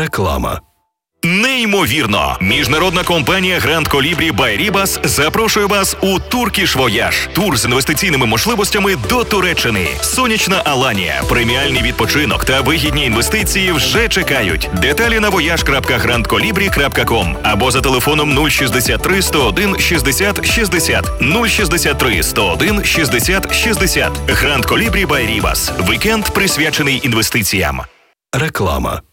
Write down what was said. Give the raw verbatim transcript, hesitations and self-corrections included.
Реклама. Неймовірно! Міжнародна компанія Grand Colibri by Ribas запрошує вас у Turkish Voyage. Тур з інвестиційними можливостями до Туреччини. Сонячна Аланія, преміальний відпочинок та вигідні інвестиції вже чекають. Деталі на voyage крапка гранд колібрі крапка ком або за телефоном нуль шістдесят три сто один шістдесят шістдесят, нуль шістдесят три сто один шістдесят шістдесят. Grand Colibri by Ribas. Вікенд присвячений інвестиціям. Реклама.